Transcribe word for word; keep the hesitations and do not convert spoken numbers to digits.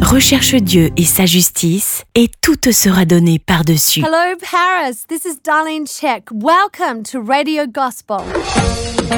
Recherche Dieu et sa justice, et tout te sera donné par-dessus. Hello, Paris. This is Darlene Check. Welcome to Radio Gospel.